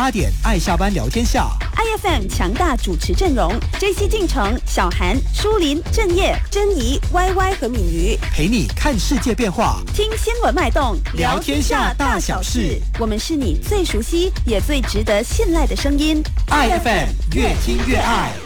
8点爱下班聊天下。 IFM 强大主持阵容 ：JC 进城、小韩、舒林、郑业、珍妮、YY 和敏瑜， 陪你看世界变化， 听新闻脉动， 聊天下大小事。 我们是你最熟悉也最值得信赖的声音。 IFM 越听越爱。